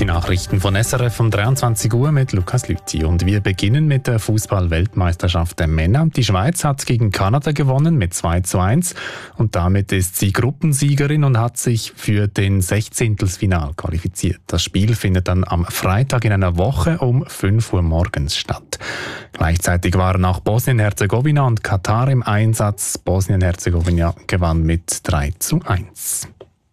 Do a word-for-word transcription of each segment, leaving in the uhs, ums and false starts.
Die Nachrichten von S R F um dreiundzwanzig Uhr mit Lukas Lüthi. Und wir beginnen mit der Fußball-Weltmeisterschaft der Männer. Die Schweiz hat gegen Kanada gewonnen mit zwei zu eins und damit ist sie Gruppensiegerin und hat sich für den Sechzehntelfinal qualifiziert. Das Spiel findet dann am Freitag in einer Woche um fünf Uhr morgens statt. Gleichzeitig waren auch Bosnien-Herzegowina und Katar im Einsatz. Bosnien-Herzegowina gewann mit drei zu eins.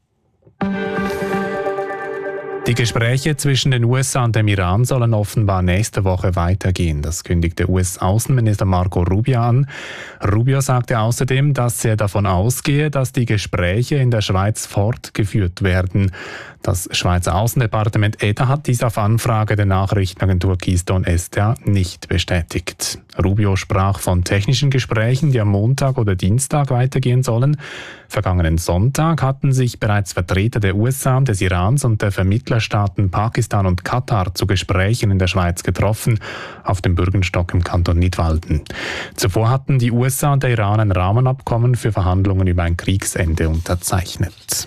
Die Gespräche zwischen den U S A und dem Iran sollen offenbar nächste Woche weitergehen. Das kündigte U S-Außenminister Marco Rubio an. Rubio sagte außerdem, dass er davon ausgehe, dass die Gespräche in der Schweiz fortgeführt werden. Das Schweizer Außendepartement E D A hat dies auf Anfrage der Nachrichtenagentur Keystone S D A nicht bestätigt. Rubio sprach von technischen Gesprächen, die am Montag oder Dienstag weitergehen sollen. Vergangenen Sonntag hatten sich bereits Vertreter der U S A, des Irans und der Vermittlerstaaten Pakistan und Katar zu Gesprächen in der Schweiz getroffen, auf dem Bürgenstock im Kanton Nidwalden. Zuvor hatten die U S A und der Iran ein Rahmenabkommen für Verhandlungen über ein Kriegsende unterzeichnet.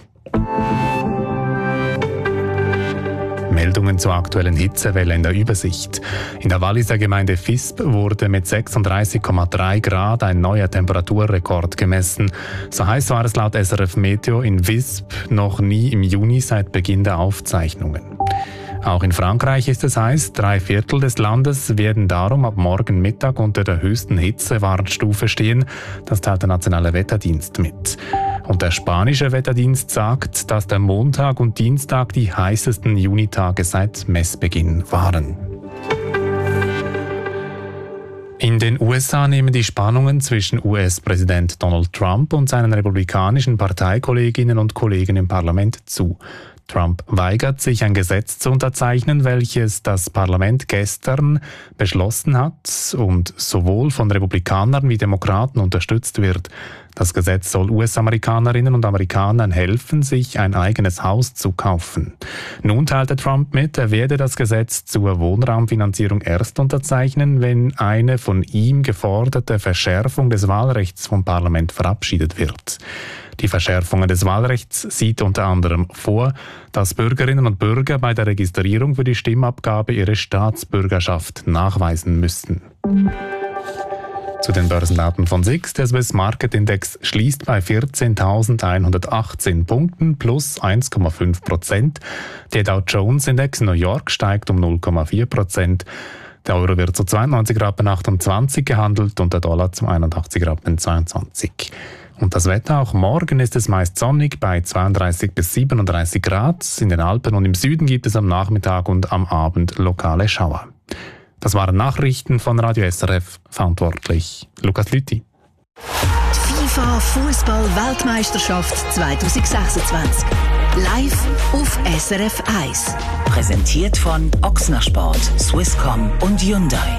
Meldungen zur aktuellen Hitzewelle in der Übersicht. In der Walliser Gemeinde Visp wurde mit sechsunddreißig Komma drei Grad ein neuer Temperaturrekord gemessen. So heiß war es laut S R F Meteo in Visp noch nie im Juni seit Beginn der Aufzeichnungen. Auch in Frankreich ist es heiß. Drei Viertel des Landes werden darum ab morgen Mittag unter der höchsten Hitzewarnstufe stehen. Das teilt der Nationale Wetterdienst mit. Und der spanische Wetterdienst sagt, dass der Montag und Dienstag die heißesten Junitage seit Messbeginn waren. In den U S A nehmen die Spannungen zwischen U S-Präsident Donald Trump und seinen republikanischen Parteikolleginnen und Kollegen im Parlament zu. Trump weigert sich, ein Gesetz zu unterzeichnen, welches das Parlament gestern beschlossen hat und sowohl von Republikanern wie Demokraten unterstützt wird. Das Gesetz soll U S-Amerikanerinnen und Amerikanern helfen, sich ein eigenes Haus zu kaufen. Nun teilte Trump mit, er werde das Gesetz zur Wohnraumfinanzierung erst unterzeichnen, wenn eine von ihm geforderte Verschärfung des Wahlrechts vom Parlament verabschiedet wird. Die Verschärfung des Wahlrechts sieht unter anderem vor, dass Bürgerinnen und Bürger bei der Registrierung für die Stimmabgabe ihre Staatsbürgerschaft nachweisen müssen. Zu den Börsendaten von S I X. Der Swiss Market Index schließt bei vierzehntausendeinhundertachtzehn Punkten plus eins Komma fünf Prozent. Der Dow Jones Index New York steigt um null Komma vier Prozent. Der Euro wird zu zweiundneunzig Rappen achtundzwanzig gehandelt und der Dollar zu einundachtzig Rappen zweiundzwanzig. Und das Wetter, auch morgen ist es meist sonnig bei zweiunddreißig bis siebenunddreißig Grad. In den Alpen und im Süden gibt es am Nachmittag und am Abend lokale Schauer. Das waren Nachrichten von Radio S R F, verantwortlich Lukas Lüthi. FIFA Fußball-Weltmeisterschaft zwanzig sechsundzwanzig. Live auf S R F eins. Präsentiert von Ochsner Sport, Swisscom und Hyundai.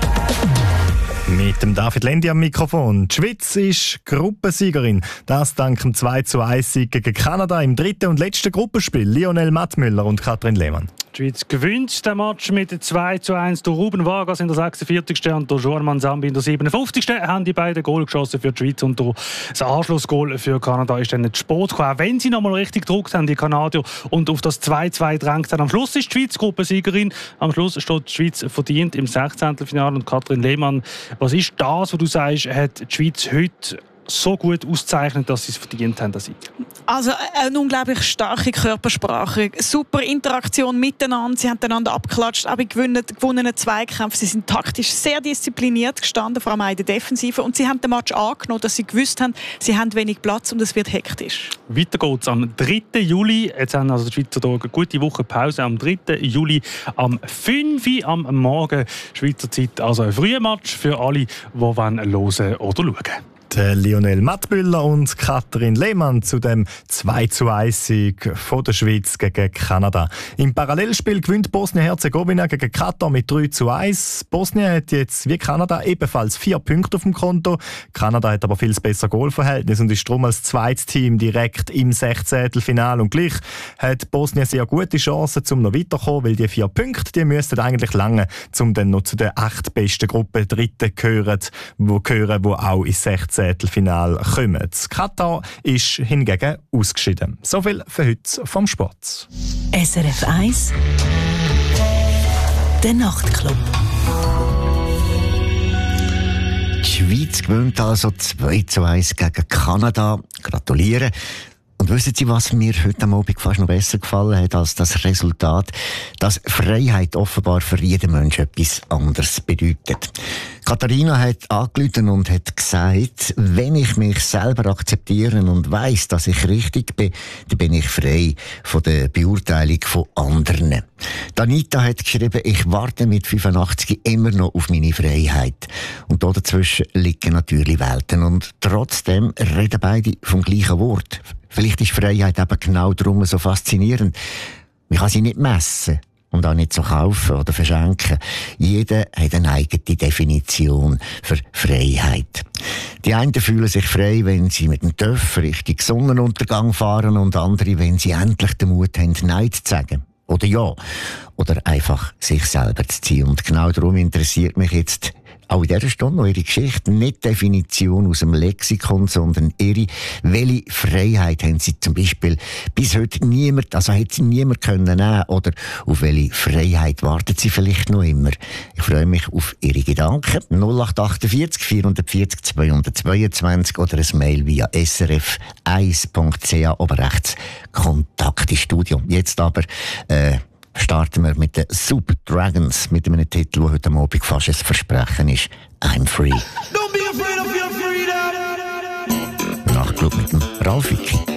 Mit dem David Lendi am Mikrofon. Die Schweiz ist Gruppensiegerin. Das dank dem zwei zu eins Sieg gegen Kanada im dritten und letzten Gruppenspiel. Lionel Mattmüller und Katrin Lehmann. Die Schweiz gewinnt den Match mit zwei zu eins durch Ruben Vargas in der sechsundvierzigsten und durch Jorman Zambi in der siebenundfünfzigsten haben die beiden Goal geschossen für die Schweiz und das Anschlussgoal für Kanada ist dann nicht Sport gekommen. Auch wenn sie nochmal richtig gedruckt haben, die Kanadier, und auf das zwei zu zwei drängt haben. Am Schluss ist die Schweiz Gruppensiegerin. Am Schluss steht die Schweiz verdient im Sechzehntelfinale. Und Katrin Lehmann, was ist das, was du sagst, hat die Schweiz heute so gut auszeichnet, dass sie es verdient haben, das Sieg? Also eine unglaublich starke Körpersprache, super Interaktion miteinander, sie haben einander abgeklatscht, auch bei gewonnenen Zweikämpfen. Sie sind taktisch sehr diszipliniert gestanden, vor allem auch in der Defensive, und sie haben den Match angenommen, dass sie gewusst haben, sie haben wenig Platz und es wird hektisch. Weiter geht's am dritten Juli, jetzt haben also die Schweizer Tage eine gute Woche Pause, am dritten Juli am fünf Uhr am Morgen Schweizer Zeit, also ein früher Match für alle, die hören oder schauen. Lionel Mattmüller und Katrin Lehmann zu dem zwei zu eins Sieg von der Schweiz gegen Kanada. Im Parallelspiel gewinnt Bosnien-Herzegowina gegen Katar mit drei zu eins. Bosnien hat jetzt wie Kanada ebenfalls vier Punkte auf dem Konto. Kanada hat aber viel besser Goalverhältnis und ist darum als zweites Team direkt im Sechzehntelfinale. Und gleich hat Bosnien sehr gute Chancen, um noch weiterzukommen, weil die vier Punkte, die müssten eigentlich lange, um dann noch zu der acht besten Gruppe Dritten gehören, wo gehören, wo auch ins Sechzehntelfinale kommen. Katar ist hingegen ausgeschieden. So viel für heute vom Sport. S R F eins der Nachtclub. Die Schweiz gewinnt also zwei zu eins gegen Kanada. Gratuliere. Und wissen Sie, was mir heute am Abend fast noch besser gefallen hat als das Resultat? Dass Freiheit offenbar für jeden Menschen etwas anderes bedeutet. Katharina hat angerufen und hat gesagt, wenn ich mich selber akzeptiere und weiss, dass ich richtig bin, dann bin ich frei von der Beurteilung von anderen. Anita hat geschrieben, ich warte mit fünfundachtzig immer noch auf meine Freiheit. Und da dazwischen liegen natürlich Welten. Und trotzdem reden beide vom gleichen Wort. Vielleicht ist Freiheit eben genau darum so faszinierend. Man kann sie nicht messen und auch nicht so kaufen oder verschenken. Jeder hat eine eigene Definition für Freiheit. Die einen fühlen sich frei, wenn sie mit dem Töff Richtung Sonnenuntergang fahren und andere, wenn sie endlich den Mut haben, Nein zu sagen. Oder ja. Oder einfach sich selber zu ziehen. Und genau darum interessiert mich jetzt auch in dieser Stunde noch Ihre Geschichte. Nicht die Definition aus dem Lexikon, sondern Ihre. Welche Freiheit haben Sie zum Beispiel bis heute niemand, also hat Sie niemand können nehmen? Oder auf welche Freiheit warten Sie vielleicht noch immer? Ich freue mich auf Ihre Gedanken. null acht achtundvierzig vierhundertvierzig zweihundertzweiundzwanzig oder ein Mail via s r f eins punkt c h oben rechts Kontakt ins Studio. Jetzt aber, äh, starten wir mit den Super Dragons, mit einem Titel, der heute Abend fast ein Versprechen ist. I'm free. Don't be afraid of your freedom. Nachtclub mit dem Ralf Wicki.